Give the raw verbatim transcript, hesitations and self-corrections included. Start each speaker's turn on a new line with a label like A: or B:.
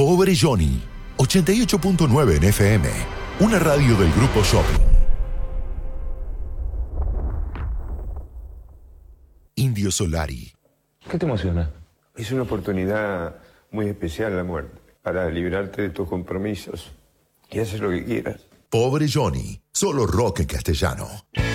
A: Pobre Johnny, ochenta y ocho punto nueve en F M, una radio del Grupo Shopping. Indio Solari.
B: ¿Qué te emociona?
C: Es una oportunidad muy especial la muerte, para librarte de tus compromisos y hacer lo que quieras.
A: Pobre Johnny, solo rock en castellano.